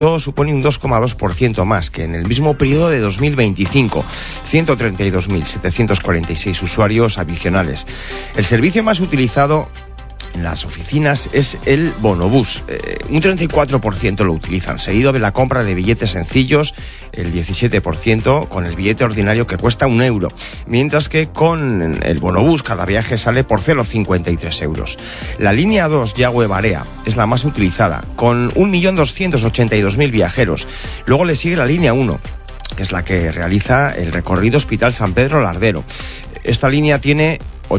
supone un 2,2% más que en el mismo periodo de 2025, 132.746 usuarios adicionales. El servicio más utilizado en las oficinas es el bonobús, un 34% lo utilizan, seguido de la compra de billetes sencillos, el 17%, con el billete ordinario que cuesta €1, mientras que con el bonobús cada viaje sale por 0,53 euros. La línea 2 Yagüe-Barea es la más utilizada, con 1.282.000 viajeros. Luego le sigue la línea 1, que es la que realiza el recorrido Hospital San Pedro Lardero. Esta línea tiene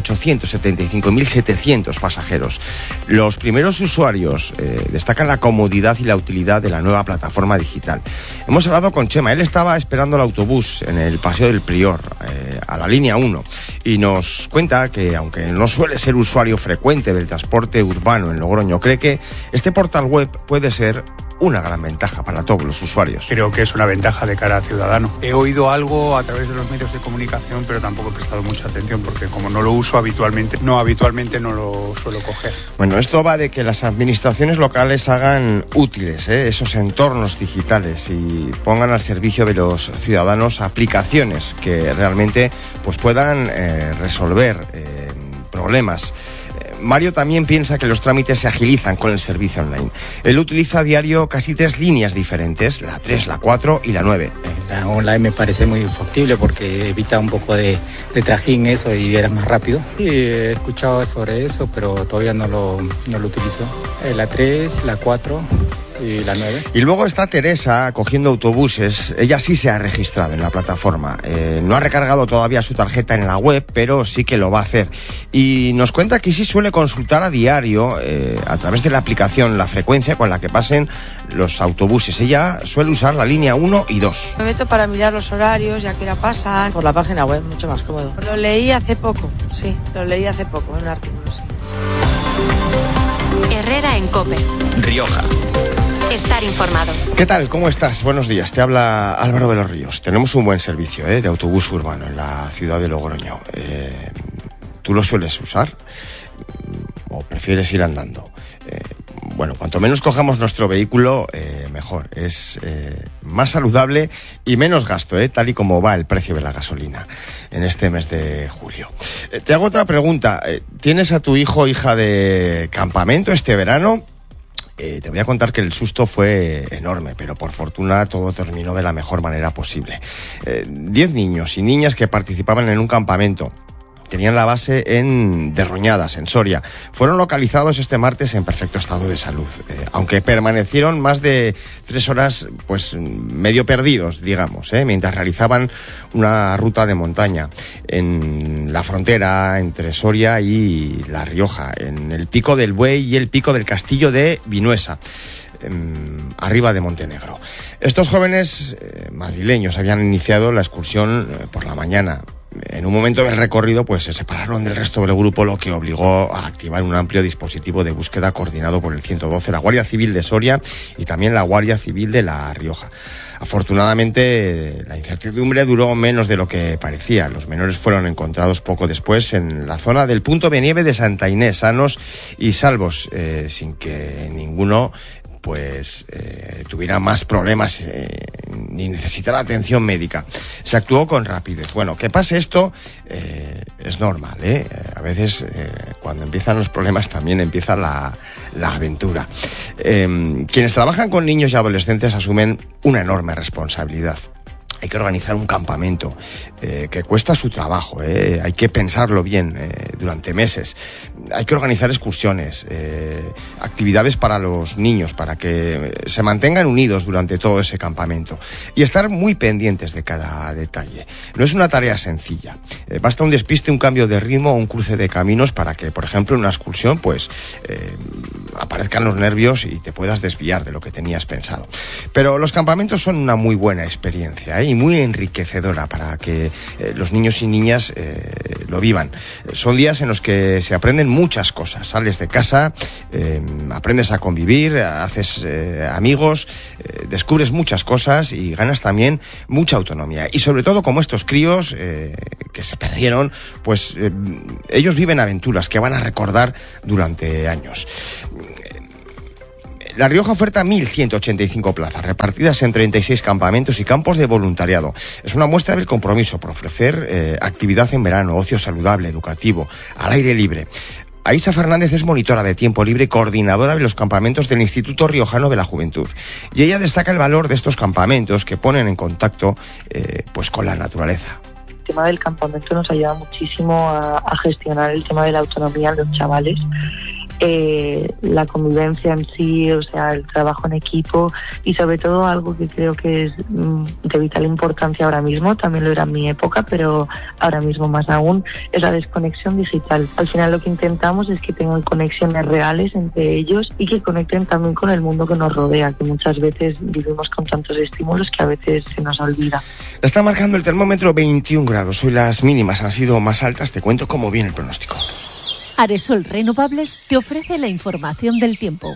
875.700 pasajeros. Los primeros usuarios destacan la comodidad y la utilidad de la nueva plataforma digital. Hemos hablado con Chema, él estaba esperando el autobús en el Paseo del Prior, a la línea 1, y nos cuenta que, aunque no suele ser usuario frecuente del transporte urbano en Logroño, cree que este portal web puede ser una gran ventaja para todos los usuarios. Creo que es una ventaja de cara al ciudadano. He oído algo a través de los medios de comunicación, pero tampoco he prestado mucha atención porque como no lo uso habitualmente no lo suelo coger. Bueno, esto va de que las administraciones locales hagan útiles esos entornos digitales y pongan al servicio de los ciudadanos aplicaciones que realmente pues puedan resolver problemas. Mario también piensa que los trámites se agilizan con el servicio online. Él utiliza a diario casi 3 líneas diferentes, la 3, la 4 y la 9. La online me parece muy factible porque evita un poco de trajín eso y era más rápido. Sí, he escuchado sobre eso, pero todavía no lo utilizo. La 3, la 4... y la 9. Y luego está Teresa cogiendo autobuses. Ella sí se ha registrado en la plataforma. No ha recargado todavía su tarjeta en la web, pero sí que lo va a hacer. Y nos cuenta que sí suele consultar a diario, a través de la aplicación, la frecuencia con la que pasen los autobuses. Ella suele usar la línea 1 y 2. Me meto para mirar los horarios y a qué hora pasan. Por la página web, mucho más cómodo. Lo leí hace poco, en un artículo, sí. Herrera en COPE. Rioja. Estar informado. ¿Qué tal? ¿Cómo estás? Buenos días. Te habla Álvaro de los Ríos. Tenemos un buen servicio de autobús urbano en la ciudad de Logroño. ¿Tú lo sueles usar? ¿O prefieres ir andando? Bueno, cuanto menos cojamos nuestro vehículo, mejor. Es más saludable y menos gasto, tal y como va el precio de la gasolina en este mes de julio. Te hago otra pregunta. ¿Tienes a tu hijo o hija de campamento este verano? Te voy a contar que el susto fue enorme, pero por fortuna todo terminó de la mejor manera posible. 10 niños y niñas que participaban en un campamento. Tenían la base en Derroñadas, en Soria. Fueron localizados este martes en perfecto estado de salud, aunque permanecieron más de 3 horas, pues medio perdidos, digamos, mientras realizaban una ruta de montaña en la frontera entre Soria y La Rioja, en el Pico del Buey y el Pico del Castillo de Vinuesa, arriba de Montenegro. Estos jóvenes madrileños habían iniciado la excursión por la mañana. En un momento del recorrido pues se separaron del resto del grupo, lo que obligó a activar un amplio dispositivo de búsqueda coordinado por el 112, la Guardia Civil de Soria y también la Guardia Civil de La Rioja. Afortunadamente la incertidumbre duró menos de lo que parecía. Los menores fueron encontrados poco después en la zona del punto de nieve de Santa Inés, sanos y salvos, sin que ninguno tuviera más problemas ni necesitara atención médica. Se actuó con rapidez. Bueno, que pase esto es normal, a veces cuando empiezan los problemas también empieza la aventura. Quienes trabajan con niños y adolescentes asumen una enorme responsabilidad. Hay que organizar un campamento que cuesta su trabajo, hay que pensarlo bien durante meses. Hay que organizar excursiones, actividades para los niños, para que se mantengan unidos durante todo ese campamento y estar muy pendientes de cada detalle. No es una tarea sencilla. Basta un despiste, un cambio de ritmo o un cruce de caminos para que, por ejemplo, en una excursión, aparezcan los nervios y te puedas desviar de lo que tenías pensado. Pero los campamentos son una muy buena experiencia, y muy enriquecedora para que los niños y niñas lo vivan. Son días en los que se aprenden muchas cosas. Sales de casa, aprendes a convivir, haces amigos, descubres muchas cosas y ganas también mucha autonomía. Y sobre todo, como estos críos que se perdieron, ellos viven aventuras que van a recordar durante años. La Rioja oferta 1.185 plazas, repartidas en 36 campamentos y campos de voluntariado. Es una muestra del compromiso por ofrecer actividad en verano, ocio saludable, educativo, al aire libre. Aisa Fernández es monitora de tiempo libre y coordinadora de los campamentos del Instituto Riojano de la Juventud. Y ella destaca el valor de estos campamentos que ponen en contacto pues con la naturaleza. El tema del campamento nos ayuda muchísimo a gestionar el tema de la autonomía de los chavales. La convivencia en sí, o sea, el trabajo en equipo y sobre todo algo que creo que es de vital importancia ahora mismo, también lo era en mi época, pero ahora mismo más aún, es la desconexión digital. Al final lo que intentamos es que tengan conexiones reales entre ellos y que conecten también con el mundo que nos rodea, que muchas veces vivimos con tantos estímulos que a veces se nos olvida. Está marcando el termómetro 21 grados, hoy las mínimas han sido más altas, te cuento cómo viene el pronóstico. Aresol Renovables te ofrece la información del tiempo.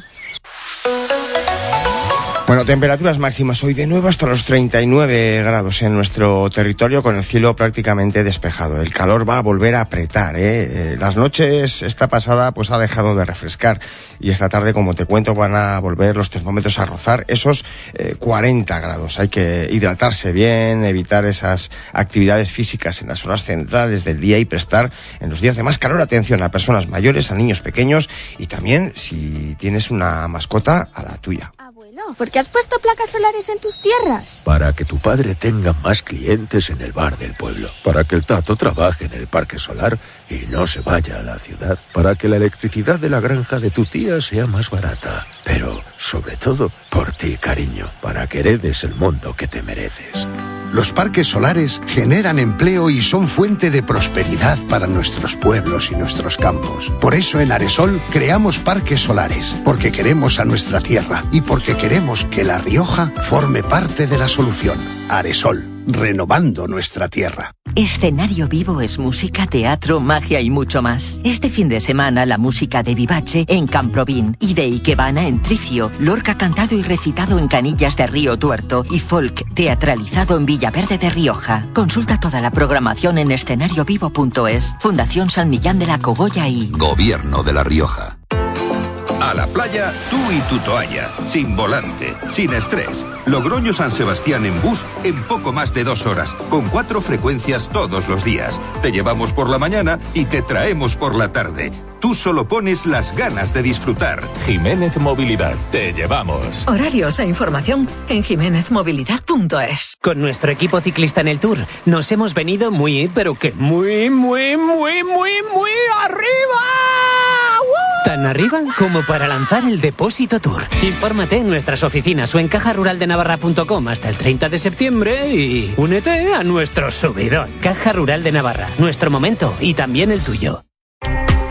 Bueno, temperaturas máximas hoy de nuevo hasta los 39 grados en nuestro territorio con el cielo prácticamente despejado. El calor va a volver a apretar, Las noches, esta pasada, pues ha dejado de refrescar y esta tarde, como te cuento, van a volver los termómetros a rozar esos 40 grados. Hay que hidratarse bien, evitar esas actividades físicas en las horas centrales del día y prestar en los días de más calor atención a personas mayores, a niños pequeños y también, si tienes una mascota, a la tuya. ¿Por qué has puesto placas solares en tus tierras? Para que tu padre tenga más clientes en el bar del pueblo. Para que el Tato trabaje en el parque solar y no se vaya a la ciudad. Para que la electricidad de la granja de tu tía sea más barata. Pero, sobre todo, por ti, cariño. Para que heredes el mundo que te mereces. Los parques solares generan empleo y son fuente de prosperidad para nuestros pueblos y nuestros campos. Por eso en Aresol creamos parques solares, porque queremos a nuestra tierra y porque queremos que La Rioja forme parte de la solución. Aresol, renovando nuestra tierra. Escenario Vivo es música, teatro, magia y mucho más. Este fin de semana la música de Vivace en Camprovin y de Ikebana en Tricio, Lorca cantado y recitado en Canillas de Río Tuerto y folk teatralizado en Villaverde de Rioja. Consulta toda la programación en escenariovivo.es. Fundación San Millán de la Cogolla y Gobierno de La Rioja. A la playa, tú y tu toalla, sin volante, sin estrés. Logroño-San Sebastián en bus en poco más de 2 horas, con 4 frecuencias todos los días. Te llevamos por la mañana y te traemos por la tarde. Tú solo pones las ganas de disfrutar. Jiménez Movilidad, te llevamos. Horarios e información en jimenezmovilidad.es. Con nuestro equipo ciclista en el Tour, nos hemos venido muy, pero que muy arriba. Tan arriba como para lanzar el Depósito Tour. Infórmate en nuestras oficinas o en cajaruraldenavarra.com hasta el 30 de septiembre y únete a nuestro subidón. Caja Rural de Navarra, nuestro momento y también el tuyo.